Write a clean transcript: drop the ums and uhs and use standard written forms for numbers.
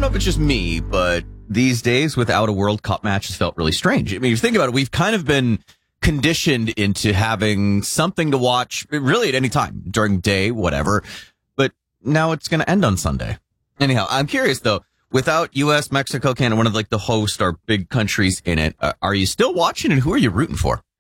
don't know if it's just me, but these days without a World Cup match has felt really strange. I mean, if you think about it, we've kind of been conditioned into having something to watch really at any time during the day, whatever. But now it's going to end on Sunday. Anyhow, I'm curious though, without U.S., Mexico, Canada, one of like the host or big countries in it, are you still watching and who are you rooting for?